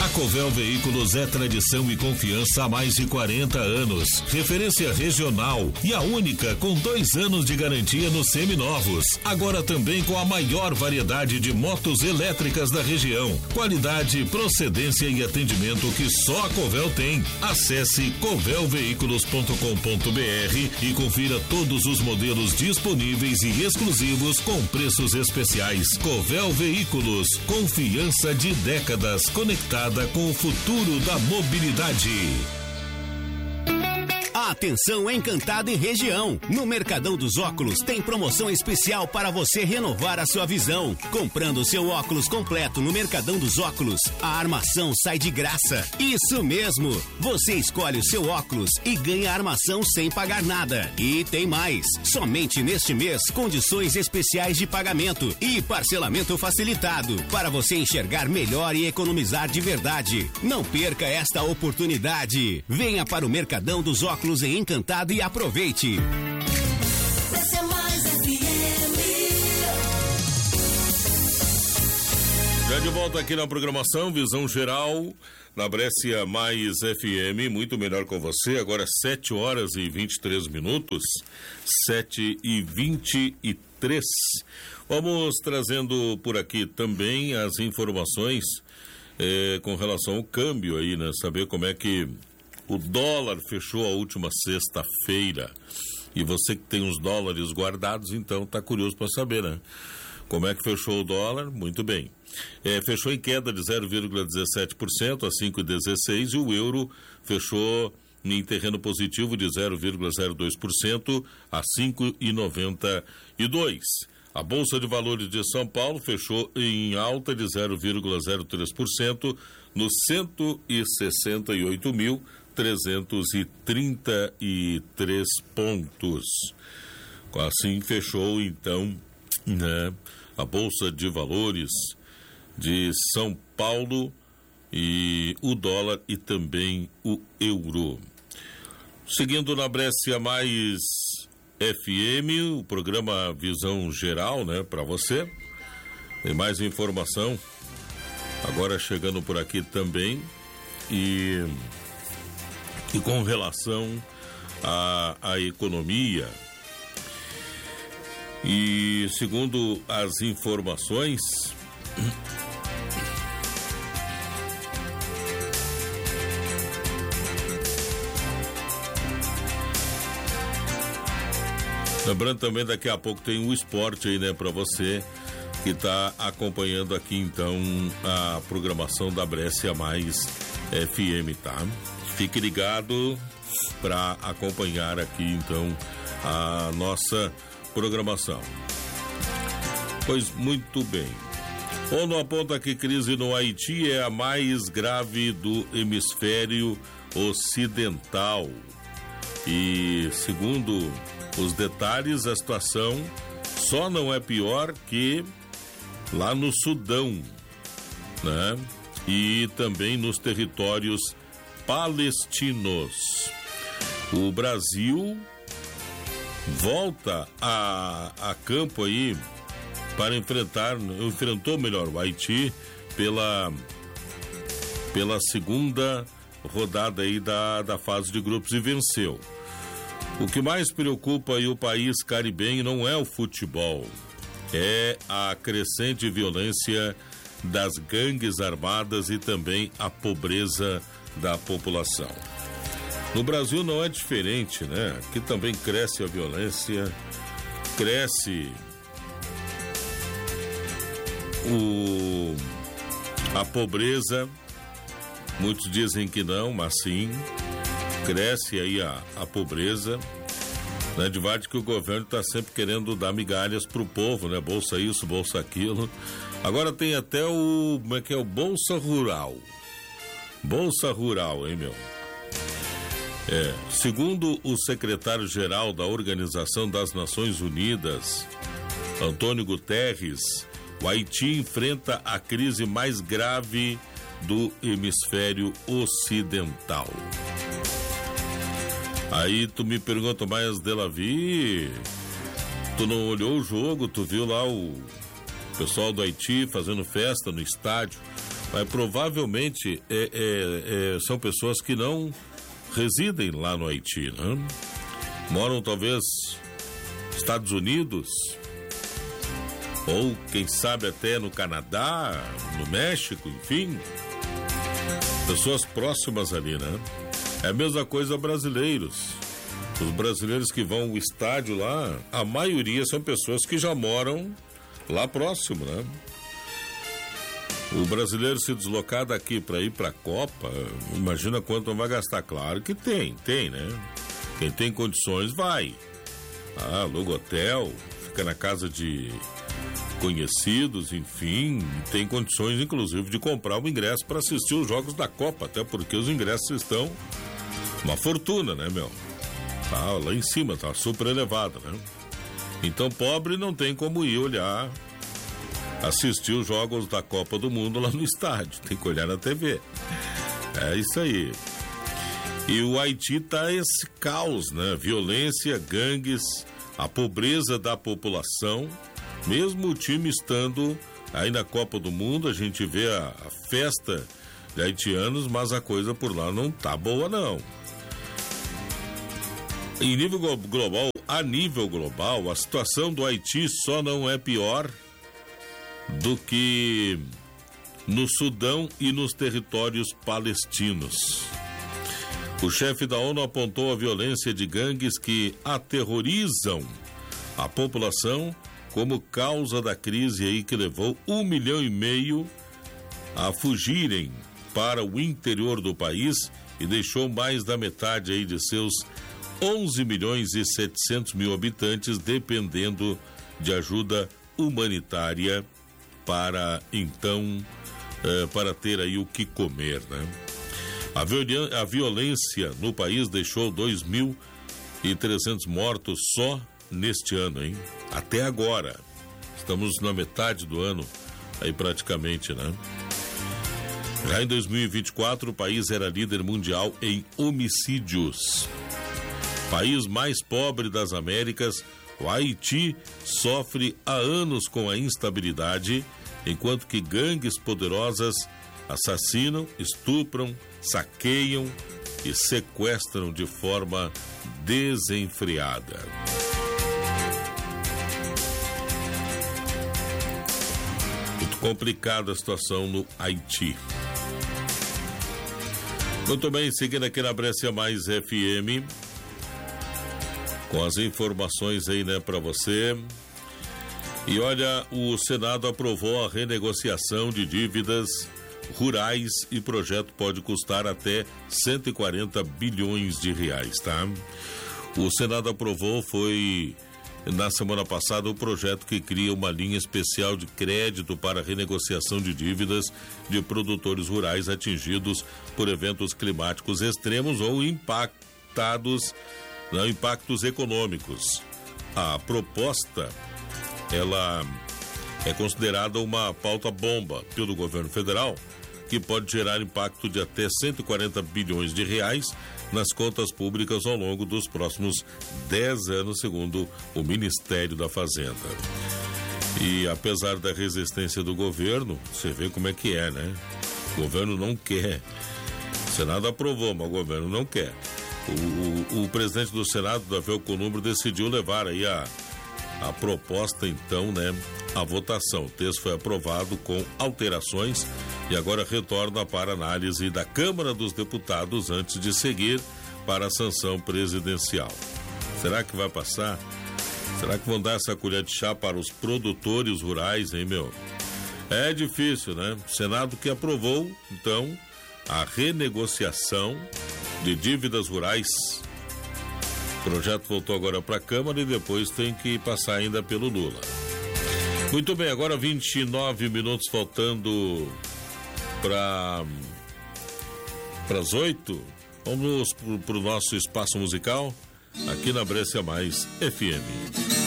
A Covel Veículos é tradição e confiança há mais de 40 anos. Referência regional e a única com 2 anos de garantia nos seminovos. Agora também com a maior variedade de motos elétricas da região. Qualidade, procedência e atendimento que só a Covel tem. Acesse covelveículos.com.br e confira todos os modelos disponíveis e exclusivos com preços especiais. Covel Veículos, confiança de décadas conectada com o futuro da mobilidade. Atenção Encantado e região. No Mercadão dos Óculos tem promoção especial para você renovar a sua visão. Comprando seu óculos completo no Mercadão dos Óculos, a armação sai de graça. Isso mesmo. Você escolhe o seu óculos e ganha a armação sem pagar nada. E tem mais. Somente neste mês, condições especiais de pagamento e parcelamento facilitado para você enxergar melhor e economizar de verdade. Não perca esta oportunidade. Venha para o Mercadão dos Óculos em Encantado e aproveite. Brescia Mais FM. Já de volta aqui na programação Visão Geral na Brescia Mais FM, muito melhor com você. Agora 7h23, 7h23. Vamos trazendo por aqui também as informações com relação ao câmbio aí, né? Saber como é que o dólar fechou a última sexta-feira. E você que tem os dólares guardados, então tá curioso para saber, né? Como é que fechou o dólar? Muito bem. Fechou em queda de 0,17% a 5,16, e o euro fechou em terreno positivo de 0,02% a 5,92. A Bolsa de Valores de São Paulo fechou em alta de 0,03% nos 168.333 pontos. Assim fechou, então, né, a Bolsa de Valores de São Paulo, e o dólar e também o euro. Seguindo na Brescia Mais FM, o programa Visão Geral, né, para você. Tem mais informação agora chegando por aqui também, e com relação à economia. E segundo as informações, lembrando também, daqui a pouco tem o esporte aí, né, para você que está acompanhando aqui, então, a programação da Brescia Mais FM, tá? Fique ligado para acompanhar aqui, então, a nossa programação. Pois muito bem. ONU aponta que crise no Haiti é a mais grave do hemisfério ocidental. E, segundo os detalhes, a situação só não é pior que lá no Sudão, né? E também nos territórios palestinos. O Brasil volta a campo aí para enfrentou melhor o Haiti pela segunda rodada aí da fase de grupos e venceu. O que mais preocupa aí o país caribenho não é o futebol, é a crescente violência das gangues armadas e também a pobreza da população. No Brasil não é diferente, né? Aqui também cresce a violência, cresce a pobreza. Muitos dizem que não, mas sim, cresce aí a pobreza, né? De verdade que o governo está sempre querendo dar migalhas pro povo, né? Bolsa isso, bolsa aquilo. Agora tem até como é que é, o Bolsa Rural. Bolsa Rural, hein, meu? Segundo o secretário-geral da Organização das Nações Unidas, Antônio Guterres, o Haiti enfrenta a crise mais grave do hemisfério ocidental. Aí tu me pergunta, mas Delavi, tu não olhou o jogo, tu viu lá o pessoal do Haiti fazendo festa no estádio? Mas provavelmente são pessoas que não residem lá no Haiti, né? Moram talvez nos Estados Unidos, ou quem sabe até no Canadá, no México, enfim. Pessoas próximas ali, né? É a mesma coisa brasileiros. Os brasileiros que vão ao estádio lá, a maioria são pessoas que já moram lá próximo, né? O brasileiro se deslocar daqui para ir para a Copa, imagina quanto vai gastar. Claro que tem, né? Quem tem condições vai. Aluga hotel, fica na casa de conhecidos, enfim, tem condições inclusive de comprar o ingresso para assistir os jogos da Copa, até porque os ingressos estão uma fortuna, né, meu? Tá lá em cima, tá super elevado, né? Então pobre não tem como ir olhar, assistir os jogos da Copa do Mundo lá no estádio, tem que olhar na TV. É isso aí. E o Haiti tá esse caos, né? Violência, gangues, a pobreza da população. Mesmo o time estando aí na Copa do Mundo, a gente vê a festa de haitianos, mas a coisa por lá não tá boa, não. Em nível global, a nível global, a situação do Haiti só não é pior do que no Sudão e nos territórios palestinos. O chefe da ONU apontou a violência de gangues que aterrorizam a população como causa da crise aí que levou 1,5 milhão a fugirem para o interior do país e deixou mais da metade aí de seus 11 milhões e 700 mil habitantes dependendo de ajuda humanitária para então para ter aí o que comer, né? A violência no país deixou 2.300 mortos só neste ano, hein? Até agora. Estamos na metade do ano aí praticamente, né? Já em 2024, o país era líder mundial em homicídios. País mais pobre das Américas, o Haiti sofre há anos com a instabilidade, enquanto que gangues poderosas assassinam, estupram, saqueiam e sequestram de forma desenfreada. Muito complicada a situação no Haiti. Muito bem, seguindo aqui na Brescia Mais FM, com as informações aí, né, para você. E olha, o Senado aprovou a renegociação de dívidas rurais e projeto pode custar até 140 bilhões de reais, tá? O Senado aprovou, foi na semana passada, o projeto que cria uma linha especial de crédito para renegociação de dívidas de produtores rurais atingidos por eventos climáticos extremos ou impactos econômicos. A proposta, ela é considerada uma pauta bomba pelo governo federal, que pode gerar impacto de até 140 bilhões de reais nas contas públicas ao longo dos próximos 10 anos, segundo o Ministério da Fazenda. E apesar da resistência do governo, você vê como é que é, né? O governo não quer. O Senado aprovou, mas o governo não quer. O presidente do Senado, Davi Alcolumbre, decidiu levar aí a proposta, então, né, à votação. O texto foi aprovado com alterações e agora retorna para análise da Câmara dos Deputados antes de seguir para a sanção presidencial. Será que vai passar? Será que vão dar essa colher de chá para os produtores rurais, hein, meu? É difícil, né? O Senado que aprovou, então, a renegociação de dívidas rurais. O projeto voltou agora para a Câmara e depois tem que passar ainda pelo Lula. Muito bem, agora 29 minutos faltando para as 8. Vamos para o nosso espaço musical aqui na Brescia Mais FM.